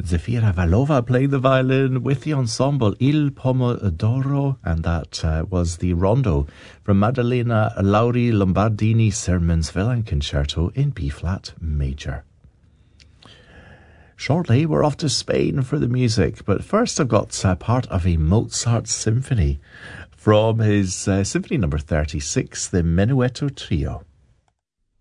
Zefira Valova played the violin with the ensemble Il Pomodoro, and that was the rondo from Maddalena Lauri Lombardini Sermon's Violin Concerto in B-flat major. Shortly, we're off to Spain for the music, but first I've got part of a Mozart symphony from his Symphony No. 36, the Menuetto Trio.